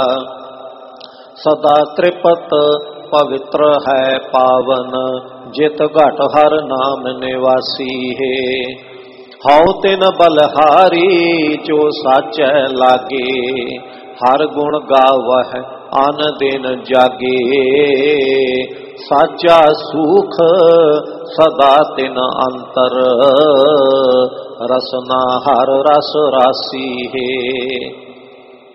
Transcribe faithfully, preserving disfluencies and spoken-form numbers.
सदा त्रिपत पवित्र है पावन, जित घट हर नाम निवासी है। हौ तिन बलहारी जो साचै लागे, हर गुण गावह आन दिन जागे। साचा सुख सदा तिन अंतर, रसना हर रस रासी है।